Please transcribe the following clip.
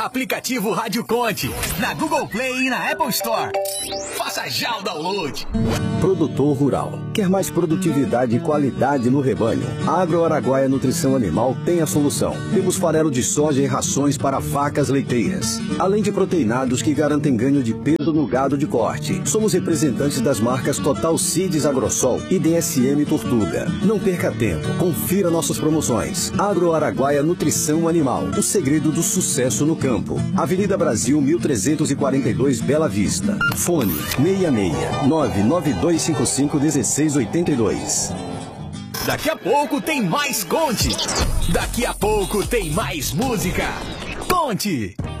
Aplicativo Rádio Conte, na Google Play e na Apple Store. Faça já o download. Produtor rural. Quer mais produtividade e qualidade no rebanho? A Agro Araguaia Nutrição Animal tem a solução. Temos farelo de soja e rações para vacas leiteiras, além de proteinados que garantem ganho de peso no gado de corte. Somos representantes das marcas Total Seeds Agrosol e DSM Tortuga. Não perca tempo, confira nossas promoções. Agro Araguaia Nutrição Animal, o segredo do sucesso no campo. Avenida Brasil 1342, Bela Vista. Fone 66 99255 1682. Daqui a pouco tem mais Conte. Daqui a pouco tem mais música. Conte.